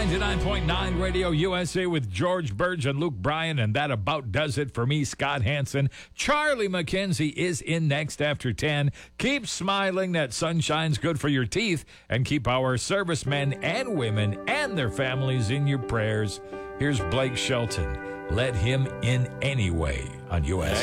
99.9 Radio USA with George Burge and Luke Bryan, and that about does it for me, Scott Hansen. Charlie McKenzie is in next after 10. Keep smiling, that sunshine's good for your teeth, and keep our servicemen and women and their families in your prayers. Here's Blake Shelton. Let him in anyway on USA.